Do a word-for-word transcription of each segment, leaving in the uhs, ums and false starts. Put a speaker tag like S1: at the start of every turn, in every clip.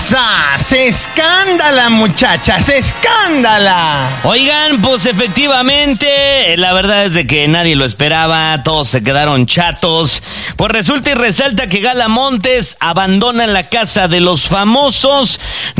S1: ¡Sas! ¡Escándala, muchachas! ¡Escándala!
S2: Oigan, pues efectivamente, la verdad es de que nadie lo esperaba, todos se quedaron chatos. Pues resulta y resalta que Gala Montes abandona la casa de los famosos.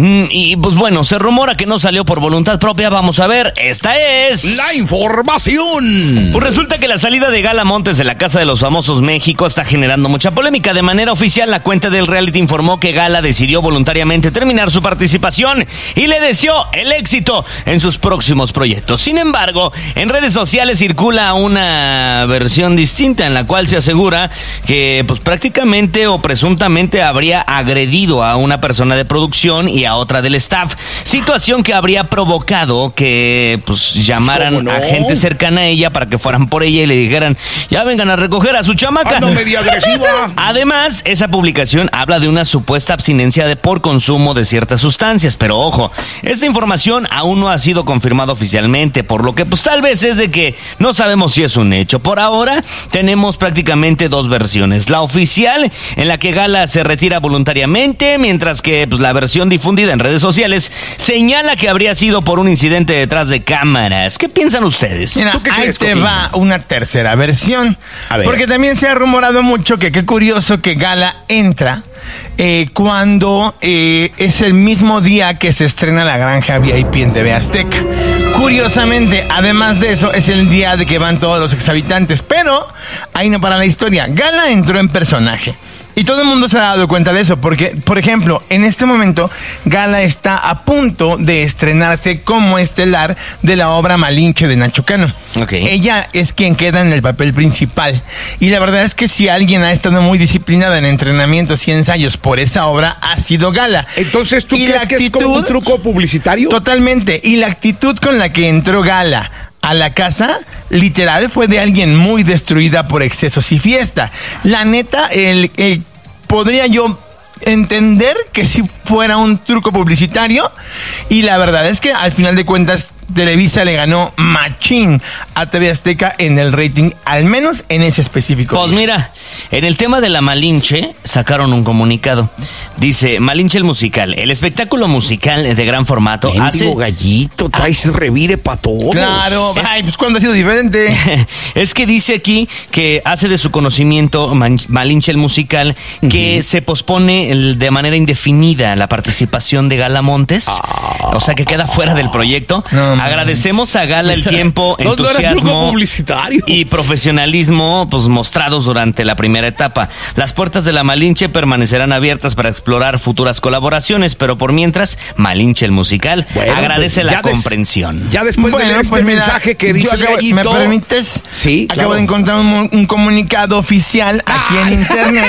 S2: Y pues bueno, se rumora que no salió por voluntad propia. Vamos a ver, esta es
S3: la información.
S2: Pues resulta que la salida de Gala Montes de la casa de los famosos México está generando mucha polémica. De manera oficial, la cuenta del reality informó que Gala decidió voluntariamente terminar su participación y le deseó el éxito en sus próximos proyectos. Sin embargo, en redes sociales circula una versión distinta en la cual se asegura que pues prácticamente o presuntamente habría agredido a una persona de producción y a otra del staff, situación que habría provocado que pues llamaran
S3: no?
S2: a gente cercana a ella para que fueran por ella y le dijeran, ya vengan a recoger a su chamaca.
S3: Ando medio agresiva.
S2: Además, esa publicación habla de una supuesta abstinencia de por consumo de ciertas sustancias, pero ojo, esta información aún no ha sido confirmada oficialmente, por lo que pues tal vez es de que no sabemos si es un hecho. Por ahora tenemos prácticamente dos versiones: la oficial, en la que Gala se retira voluntariamente, mientras que pues la versión difundida en redes sociales señala que habría sido por un incidente detrás de cámaras. ¿Qué piensan ustedes?
S1: Mira,
S3: ¿Tú qué
S1: ahí
S3: crees,
S1: te
S3: Coquín?
S1: va una tercera versión.
S3: A ver.
S1: Porque también se ha rumorado mucho que qué curioso que Gala entra eh, cuando eh, es el mismo día que se estrena La Granja V I P en T V Azteca. Curiosamente, además de eso, es el día de que van todos los exhabitantes. Pero ahí no para la historia. Gala entró en personaje. Y todo el mundo se ha dado cuenta de eso, porque, por ejemplo, en este momento, Gala está a punto de estrenarse como estelar de la obra Malinche de Nacho Cano.
S2: Okay.
S1: Ella es quien queda en el papel principal. Y la verdad es que si alguien ha estado muy disciplinada en entrenamientos y ensayos por esa obra, ha sido Gala.
S3: Entonces, ¿tú
S1: Y
S3: crees
S1: la
S3: que es como un
S1: actitud-
S3: truco publicitario?
S1: Totalmente. Y la actitud con la que entró Gala a la casa, literal, fue de alguien muy destruida por excesos y fiesta. La neta, el, el podría yo entender que si fuera un truco publicitario, y la verdad es que al final de cuentas Televisa le ganó machín a T V Azteca en el rating, al menos en ese específico.
S2: Pues
S1: día.
S2: mira, en el tema de la Malinche sacaron un comunicado. Dice, Malinche el musical, el espectáculo musical de gran formato hace...
S3: Mendigo gallito, traes revire para todos.
S1: Claro, ay, pues cuando ha sido diferente.
S2: Es que dice aquí que hace de su conocimiento Man- Malinche el musical que se pospone el- de manera indefinida la participación de Gala Montes, o sea que queda fuera del proyecto.
S1: No,
S2: Agradecemos a Gala el tiempo,
S3: No, no era truco
S2: entusiasmo
S3: publicitario.
S2: y profesionalismo pues mostrados durante la primera etapa. Las puertas de la Malinche permanecerán abiertas para explorar futuras colaboraciones, pero por mientras, Malinche el musical
S3: Bueno,
S2: agradece
S3: pues,
S2: la
S3: ya des-
S2: comprensión.
S3: Ya después de
S1: Bueno,
S3: leer este
S1: pues mira,
S3: mensaje que
S1: yo
S3: dice el
S1: acabo-
S3: gallito...
S1: ¿me permites?
S3: Sí,
S1: Acabo
S3: claro.
S1: de encontrar un, un comunicado oficial aquí en internet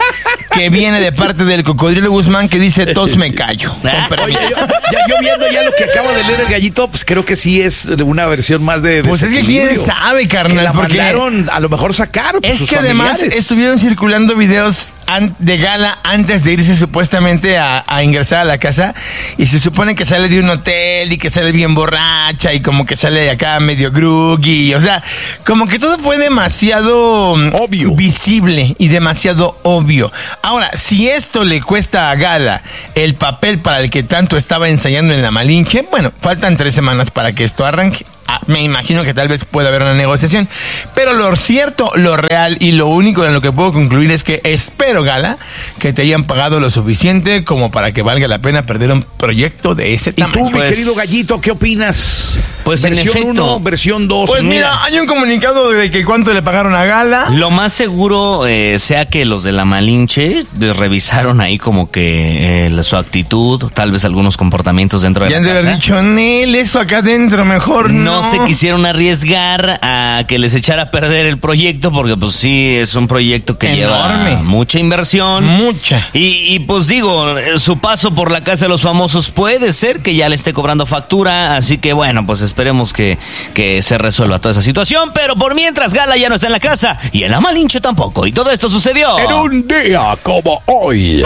S1: que viene de parte del Cocodrilo Guzmán que dice, tos me callo. Con
S3: Oye,
S1: permiso.
S3: yo, ya, yo viendo ya lo que acaba de leer el gallito, pues creo que sí es una versión más de
S1: Pues es que quién
S3: desequilibrio.
S1: sabe, carnal,
S3: Que la
S1: porque
S3: mandaron a lo mejor sacar pues,
S1: es
S3: sus
S1: que además
S3: familiares.
S1: estuvieron circulando videos an- de Gala antes de irse supuestamente a, a ingresar a la casa, y se supone que sale de un hotel y que sale bien borracha y como que sale de acá medio groggy, o sea, como que todo fue demasiado
S3: Obvio.
S1: visible y demasiado obvio. Ahora, si esto le cuesta a Gala el papel para el que tanto estaba ensayando en la Malinche, bueno, faltan tres semanas para que esto arranque. Ah, me imagino que tal vez pueda haber una negociación, pero lo cierto, lo real y lo único en lo que puedo concluir es que espero, Gala, que te hayan pagado lo suficiente como para que valga la pena perder un proyecto de ese
S3: Y
S1: tamaño.
S3: tú, mi
S2: Pues-
S3: querido gallito, ¿qué opinas?
S2: Pues, en
S3: versión
S2: efecto.
S3: uno, versión dos.
S1: Pues mira, hay un comunicado de que cuánto le pagaron a Gala.
S2: Lo más seguro eh, sea que los de la Malinche de- revisaron ahí como que eh, la- su actitud, tal vez algunos comportamientos dentro de
S1: Ya
S2: la
S1: han de haber
S2: casa.
S1: dicho, Nel, eso acá adentro, mejor no.
S2: No se quisieron arriesgar a que les echara a perder el proyecto, porque pues sí, es un proyecto que
S1: Enorme.
S2: lleva mucha inversión.
S1: Mucha.
S2: Y, y pues digo, eh, su paso por la Casa de los Famosos puede ser que ya le esté cobrando factura, así que bueno, pues esperemos que, que se resuelva toda esa situación, pero por mientras Gala ya no está en la casa y en la Malinche tampoco, y todo esto sucedió
S3: En un día como hoy.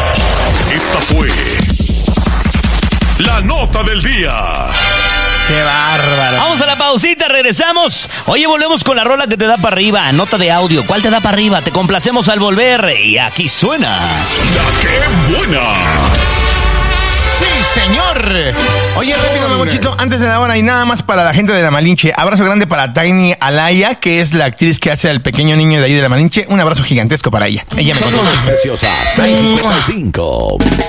S4: Esta fue la nota del día.
S1: Qué bárbaro.
S2: Vamos a la pausita, regresamos. Oye, volvemos con la rola que te da para arriba. Nota de audio. ¿Cuál te da para arriba? Te complacemos al volver. Y aquí suena.
S4: La que buena.
S1: señor! Oye, rápido, Memochito, antes de la hora y nada más para la gente de La Malinche. Abrazo grande para Tiny Alaya, que es la actriz que hace al pequeño niño de ahí de La Malinche. Un abrazo gigantesco para ella. Ella me
S3: Somos
S1: contó.
S3: preciosas. seis cincuenta y cinco.